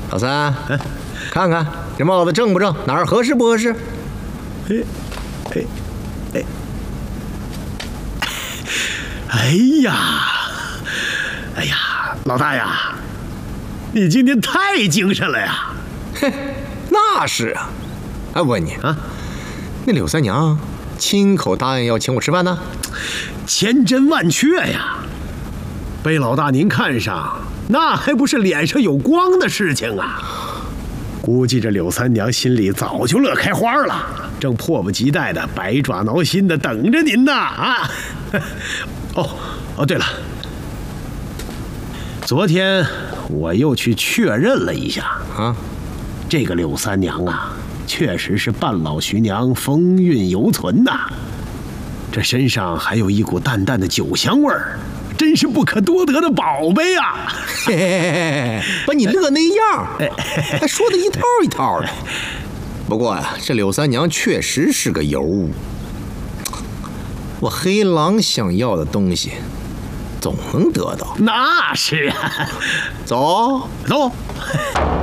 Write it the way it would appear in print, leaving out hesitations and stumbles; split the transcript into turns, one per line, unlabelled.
老三，看看这帽子正不正，哪儿合适不合适？
哎呀，老大呀，你今天太精神了呀！
嘿，那是啊。哎，我问你啊，那柳三娘亲口答应要请我吃饭呢？
千真万确呀！被老大您看上，那还不是脸上有光的事情啊！估计这柳三娘心里早就乐开花了，正迫不及待的百爪挠心的等着您呢啊！对了，昨天我又去确认了一下啊，这个柳三娘啊，确实是半老徐娘，风韵犹存呐。这身上还有一股淡淡的酒香味儿，真是不可多得的宝贝啊！
嘿嘿嘿，把你乐那样，还说的一套一套的。不过呀，这柳三娘确实是个尤物。我黑狼想要的东西，总能得到。
那是啊，
走。